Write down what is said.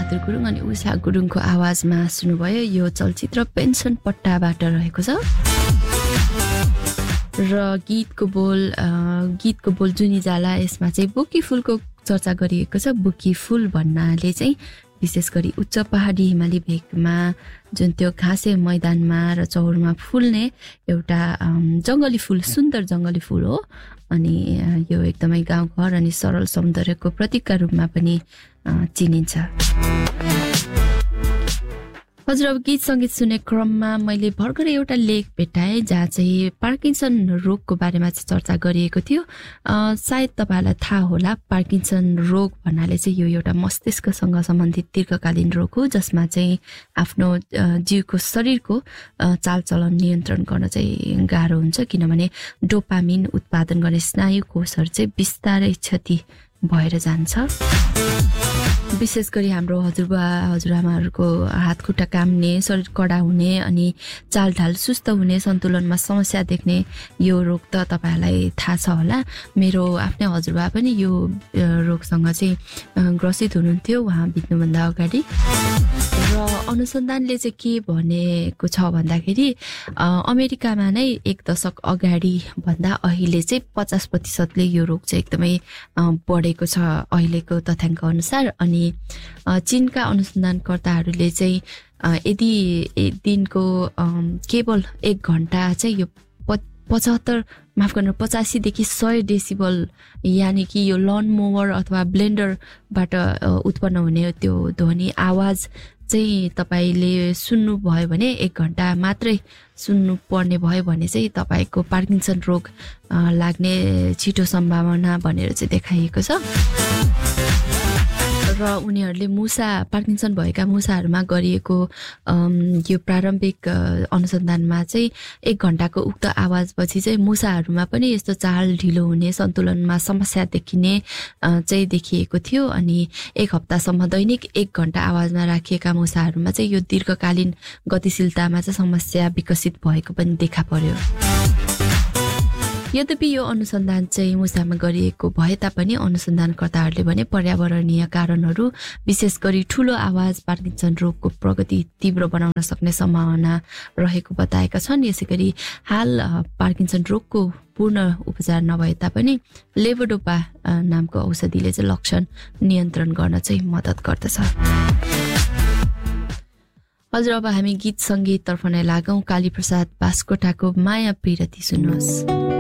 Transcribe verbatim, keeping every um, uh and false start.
बहादुर गुरुङ अनि उषा गुरुङको आवाजमा सुन्नुभयो। यो चलचित्र पेन्सन पट्टाबाट रहेको छ र गीतको बोल गीतको बोल जुनी जाला यसमा चाहिँ बुकी फुलको चर्चा गरिएको छ। बुकी फुल भन्नाले चाहिँ विशेष गरी उच्च पहाडी हिमाली भेगमा जुन त्यो घाँसे मैदानमा र चौरमा फुल्ने एउटा जङ्गली फुल, सुन्दर जङ्गली फुल हो। अनि यो एकदमै गाउँघर अनि सरल सौन्दर्यको प्रतीकका रूपमा पनि चिनिन्छ। हजुर, अब गीत सङ्गीत सुने क्रममा मैले भर्खरै एउटा लेख भेटाएँ जहाँ चाहिँ पार्किन्सन रोगको बारेमा चाहिँ चर्चा गरिएको थियो। सायद तपाईँहरूलाई थाहा होला, पार्किन्सन रोग भन्नाले चाहिँ यो एउटा मस्तिष्कसँग सम्बन्धित दीर्घकालीन रोग हो जसमा चाहिँ आफ्नो जीवको शरीरको चालचलन नियन्त्रण गर्न चाहिँ गाह्रो हुन्छ, किनभने डोपामिन उत्पादन गर्ने स्नायु कोषहरू चाहिँ बिस्तारै क्षति भएर जान्छ। विशेष गरी हाम्रो हजुरबा हजुरआमाहरूको हात खुट्टा काम्ने, शरीर कडा हुने अनि चालढाल सुस्त हुने, सन्तुलनमा समस्या देख्ने यो रोग त तपाईँहरूलाई थाहा छ होला। मेरो आफ्नै हजुरबा पनि यो रोगसँग चाहिँ ग्रसित हुनुहुन्थ्यो उहाँ बित्नुभन्दा अगाडि। र अनुसन्धानले चाहिँ के भनेको छ भन्दाखेरि अमेरिकामा नै एक दशक अगाडि भन्दा अहिले चाहिँ पचास प्रतिशतले यो रोग चाहिँ एकदमै बढेको छ अहिलेको तथ्याङ्क अनुसार। अनि चीनका अनुसन्धानकर्ताहरूले चाहिँ यदि दिनको केवल एक घन्टा चाहिँ यो पचहत्तर माफ गर्नु पचासीदेखि सय डेसिबल यानि कि यो लन मोवर अथवा ब्लेन्डरबाट उत्पन्न हुने त्यो ध्वनि आवाज चाहिँ तपाईँले सुन्नुभयो भने एक घन्टा मात्रै सुन्नु पर्ने भयो भने चाहिँ तपाईँको पार्किन्सन रोग लाग्ने छिटो सम्भावना भनेर चाहिँ देखाइएको छ। र उनीहरूले मुसा पार्किन्सन भएका मुसाहरूमा गरिएको यो प्रारम्भिक अनुसन्धानमा चाहिँ एक घन्टाको उक्त आवाजपछि चाहिँ मुसाहरूमा पनि यस्तो चाल ढिलो हुने, सन्तुलनमा समस्या देखिने चाहिँ देखिएको थियो। अनि एक हप्तासम्म दैनिक एक घन्टा आवाजमा राखिएका मुसाहरूमा चाहिँ यो दीर्घकालीन गतिशीलतामा चाहिँ समस्या विकसित भएको पनि देखा पर्यो। यद्यपि यो अनुसन्धान चाहिँ मुसामा गरिएको भए तापनि अनुसन्धानकर्ताहरूले भने पर्यावरणीय कारणहरू विशेष गरी ठुलो आवाज पार्किन्सन रोगको प्रगति तीव्र बनाउन सक्ने सम्भावना रहेको बताएका छन्। यसै गरी हाल पार्किन्सन रोगको पूर्ण उपचार नभए तापनि लेभोडोपा नामको औषधिले चाहिँ लक्षण नियन्त्रण गर्न चाहिँ मद्दत गर्दछ। हजुर, अब हामी गीत सङ्गीततर्फ नै लागौँ। कालीप्रसाद बास्कोटाको माया प्रिरति सुन्नुहोस्।